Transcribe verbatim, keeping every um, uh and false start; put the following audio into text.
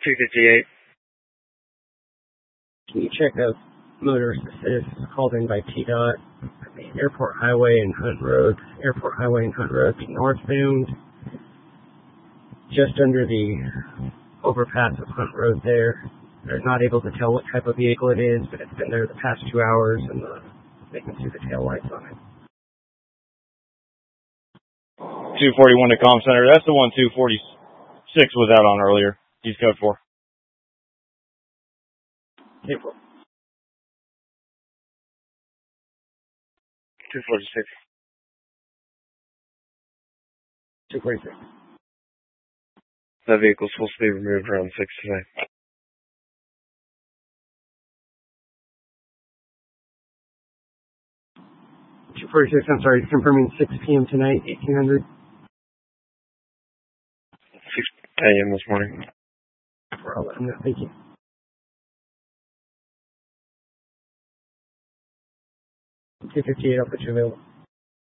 two fifty-eight. Can you check a motorist that is called in by T DOT? Airport Highway and Hunt Road. Airport Highway and Hunt Road, northbound, just under the overpass of Hunt Road there. They're not able to tell what type of vehicle it is, but it's been there the past two hours, and the, they can see the tail lights on it. two forty-one to Comm Center. That's the one two forty-six was out on earlier. He's code four. April. two forty-six. two forty-six. That vehicle's supposed to be removed around six today. two forty-six, I'm sorry, confirming six p.m. tonight, eighteen hundred. six a.m. this morning. I'll let them know. Thank you. two fifty-eight, I'll put you available.